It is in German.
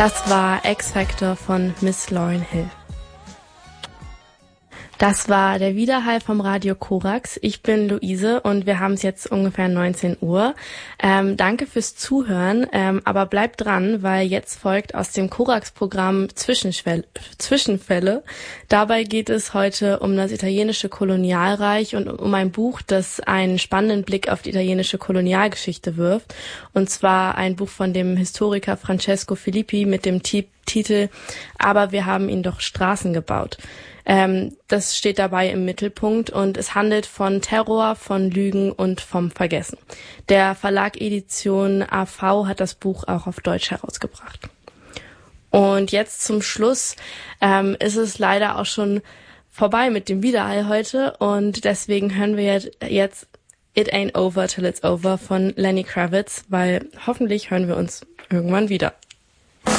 Das war X-Factor von Miss Lauryn Hill. Das war der Widerhall vom Radio Korax. Ich bin Luise und wir haben es jetzt ungefähr 19 Uhr. Danke fürs Zuhören, aber bleibt dran, weil jetzt folgt aus dem Korax-Programm Zwischenfälle. Dabei geht es heute um das italienische Kolonialreich und um ein Buch, das einen spannenden Blick auf die italienische Kolonialgeschichte wirft. Und zwar ein Buch von dem Historiker Francesco Filippi mit dem Titel "Aber wir haben ihnen doch Straßen gebaut". Das steht dabei im Mittelpunkt und es handelt von Terror, von Lügen und vom Vergessen. Der Verlag Edition AV hat das Buch auch auf Deutsch herausgebracht. Und jetzt zum Schluss ist es leider auch schon vorbei mit dem Widerhall heute und deswegen hören wir jetzt It Ain't Over Till It's Over von Lenny Kravitz, weil hoffentlich hören wir uns irgendwann wieder.